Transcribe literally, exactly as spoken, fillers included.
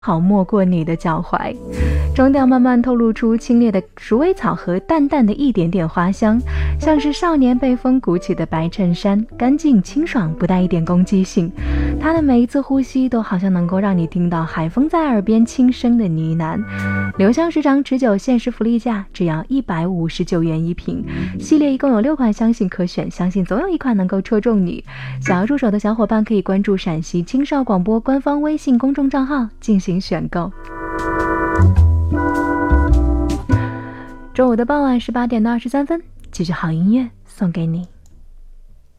好没过你的脚踝。中调慢慢透露出清冽的鼠尾草和淡淡的一点点花香，像是少年被风鼓起的白衬衫，干净清爽，不带一点攻击性。他的每一次呼吸都好像能够让你听到海风在耳边轻声的呢喃。留香时长持久限时福利价只要一百五十九元一瓶，系列一共有六款香型可选，相信总有一款能够戳中你。想要入手的小伙伴可以关注陕西青少广播官方微信公众账号进行选购。周五的傍晚十八点到二十三分，继续好音乐送给你。